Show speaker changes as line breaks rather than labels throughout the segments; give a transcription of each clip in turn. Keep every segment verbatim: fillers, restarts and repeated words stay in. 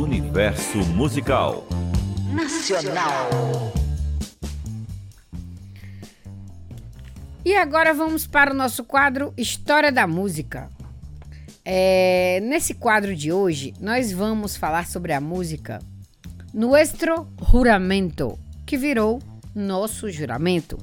universo musical
nacional.
E agora vamos para o nosso quadro História da Música. É, nesse quadro de hoje, nós vamos falar sobre a música Nuestro Juramento, que virou Nosso Juramento.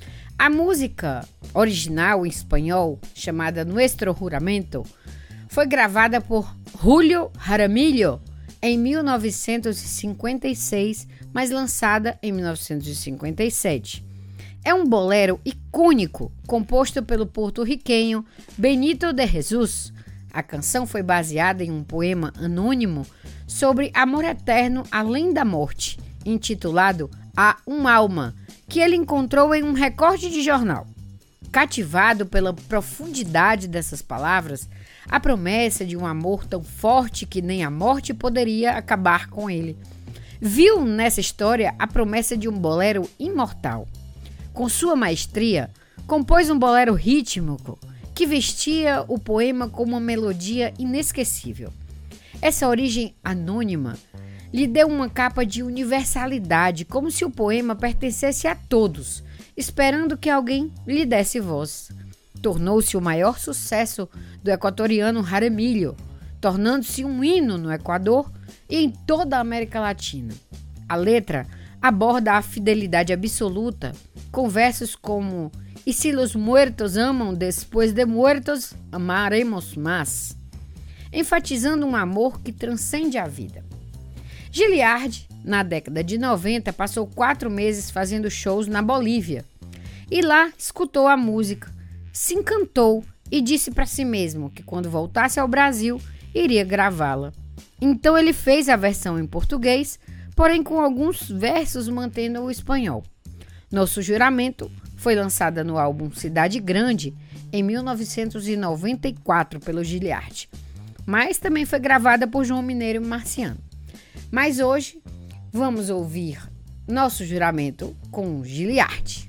A música original em espanhol, chamada Nuestro Juramento, foi gravada por Julio Jaramillo em mil novecentos e cinquenta e seis, mas lançada em mil novecentos e cinquenta e sete. É um bolero icônico, composto pelo porto-riquenho Benito de Jesus. A canção foi baseada em um poema anônimo sobre amor eterno além da morte, intitulado A Um Alma, que ele encontrou em um recorte de jornal. Cativado pela profundidade dessas palavras, a promessa de um amor tão forte que nem a morte poderia acabar com ele, viu nessa história a promessa de um bolero imortal. Com sua maestria, compôs um bolero rítmico que vestia o poema com uma melodia inesquecível. Essa origem anônima lhe deu uma capa de universalidade, como se o poema pertencesse a todos, esperando que alguém lhe desse voz. Tornou-se o maior sucesso do equatoriano Jaramillo, tornando-se um hino no Equador e em toda a América Latina. A letra aborda a fidelidade absoluta, com versos como "E se los muertos amam, después de muertos, amaremos más", enfatizando um amor que transcende a vida. Giliardi, na década de noventa, passou quatro meses fazendo shows na Bolívia e lá escutou a música, se encantou e disse para si mesmo que quando voltasse ao Brasil iria gravá-la. Então ele fez a versão em português, porém com alguns versos mantendo o espanhol. Nosso Juramento foi lançada no álbum Cidade Grande em mil novecentos e noventa e quatro pelo Giliardi, mas também foi gravada por João Mineiro e Marciano. Mas hoje vamos ouvir Nosso Juramento com Giliardi.